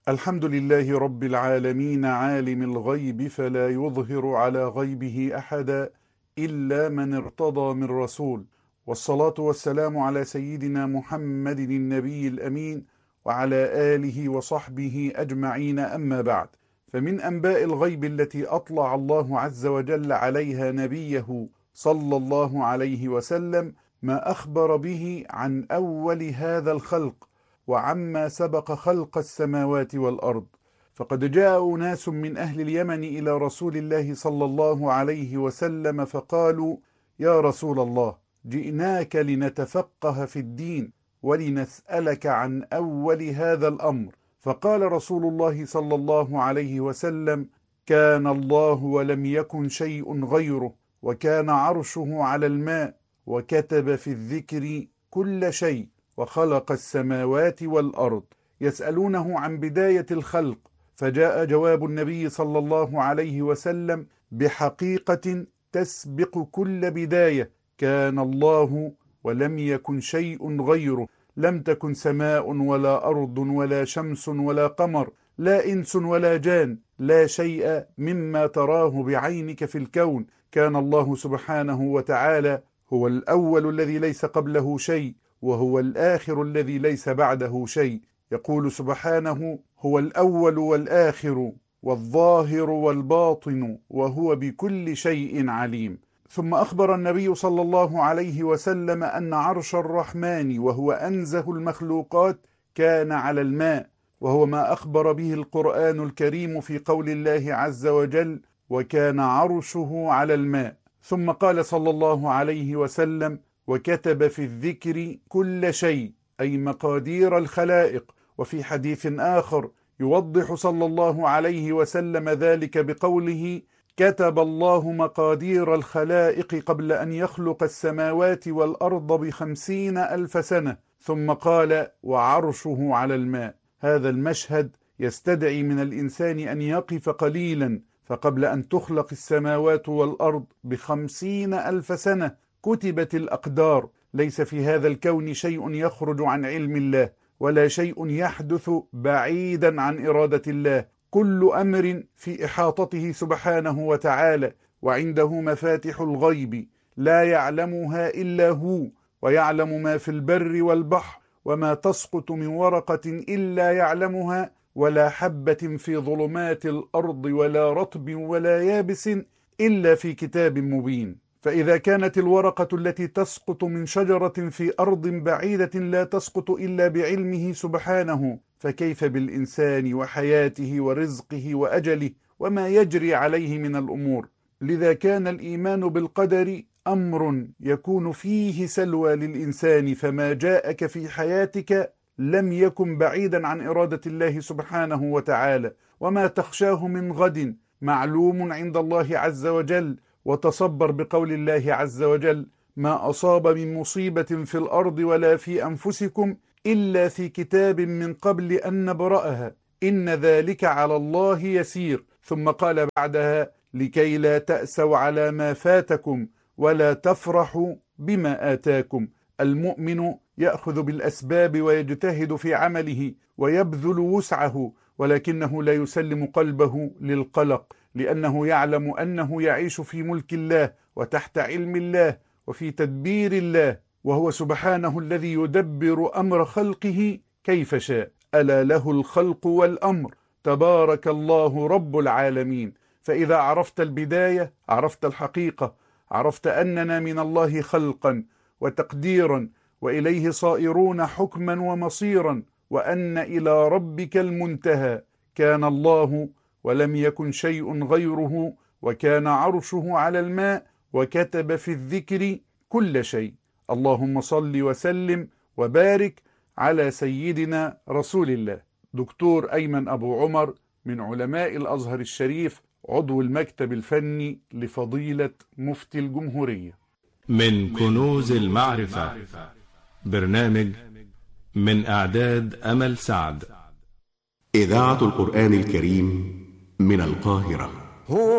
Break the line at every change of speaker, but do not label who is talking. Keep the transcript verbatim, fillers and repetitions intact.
الحمد لله رب العالمين عالم الغيب فلا يظهر على غيبه أحدا إلا من ارتضى من رسول، والصلاة والسلام على سيدنا محمد النبي الأمين وعلى آله وصحبه أجمعين، أما بعد. فمن أنباء الغيب التي أطلع الله عز وجل عليها نبيه صلى الله عليه وسلم ما أخبر به عن أول هذا الخلق وعما سبق خلق السماوات والأرض. فقد جاء أناس من أهل اليمن إلى رسول الله صلى الله عليه وسلم فقالوا: يا رسول الله، جئناك لنتفقه في الدين ولنسألك عن أول هذا الأمر. فقال رسول الله صلى الله عليه وسلم: كان الله ولم يكن شيء غيره، وكان عرشه على الماء، وكتب في الذكر كل شيء، وخلق السماوات والأرض. يسألونه عن بداية الخلق، فجاء جواب النبي صلى الله عليه وسلم بحقيقة تسبق كل بداية: كان الله ولم يكن شيء غيره، لم تكن سماء ولا أرض ولا شمس ولا قمر، لا إنس ولا جان، لا شيء مما تراه بعينك في الكون. كان الله سبحانه وتعالى هو الأول الذي ليس قبله شيء، وهو الآخر الذي ليس بعده شيء. يقول سبحانه: هو الأول والآخر والظاهر والباطن وهو بكل شيء عليم. ثم أخبر النبي صلى الله عليه وسلم أن عرش الرحمن وهو أنزه المخلوقات كان على الماء، وهو ما أخبر به القرآن الكريم في قول الله عز وجل: وكان عرشه على الماء. ثم قال صلى الله عليه وسلم: وكتب في الذكر كل شيء، أي مقادير الخلائق. وفي حديث آخر يوضح صلى الله عليه وسلم ذلك بقوله: كتب الله مقادير الخلائق قبل أن يخلق السماوات والأرض بخمسين ألف سنة. ثم قال: وعرشه على الماء. هذا المشهد يستدعي من الإنسان أن يقف قليلا، فقبل أن تخلق السماوات والأرض بخمسين ألف سنة كتبت الأقدار. ليس في هذا الكون شيء يخرج عن علم الله، ولا شيء يحدث بعيدا عن إرادة الله. كل أمر في إحاطته سبحانه وتعالى، وعنده مفاتح الغيب لا يعلمها إلا هو، ويعلم ما في البر والبحر، وما تسقط من ورقة إلا يعلمها، ولا حبة في ظلمات الأرض ولا رطب ولا يابس إلا في كتاب مبين. فإذا كانت الورقة التي تسقط من شجرة في أرض بعيدة لا تسقط إلا بعلمه سبحانه، فكيف بالإنسان وحياته ورزقه وأجله وما يجري عليه من الأمور؟ لذا كان الإيمان بالقدر أمر يكون فيه سلوى للإنسان، فما جاءك في حياتك لم يكن بعيدا عن إرادة الله سبحانه وتعالى. وما تخشاه من غد معلوم عند الله عز وجل. وتصبر بقول الله عز وجل: ما أصاب من مصيبة في الأرض ولا في أنفسكم إلا في كتاب من قبل أن نبرأها إن ذلك على الله يسير. ثم قال بعدها: لكي لا تأسوا على ما فاتكم ولا تفرحوا بما آتاكم. المؤمن يأخذ بالأسباب ويجتهد في عمله ويبذل وسعه، ولكنه لا يسلم قلبه للقلق، لأنه يعلم أنه يعيش في ملك الله وتحت علم الله وفي تدبير الله، وهو سبحانه الذي يدبر أمر خلقه كيف شاء. ألا له الخلق والأمر، تبارك الله رب العالمين. فإذا عرفت البداية عرفت الحقيقة، عرفت أننا من الله خلقا وتقديرا، وإليه صائرون حكما ومصيرا، وأن إلى ربك المنتهى. كان الله ولم يكن شيء غيره، وكان عرشه على الماء، وكتب في الذكر كل شيء. اللهم صل وسلم وبارك على سيدنا رسول الله. دكتور أيمن أبو عمر من علماء الأزهر الشريف، عضو المكتب الفني لفضيلة مفتي الجمهورية.
من كنوز المعرفة، برنامج من إعداد أمل سعد.
إذاعة القرآن الكريم من القاهرة.